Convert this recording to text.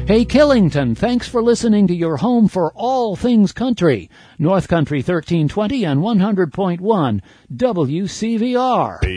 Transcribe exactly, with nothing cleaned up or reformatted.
Hey, Killington, thanks for listening to your home for all things country. North Country thirteen twenty and one hundred point one W C V R.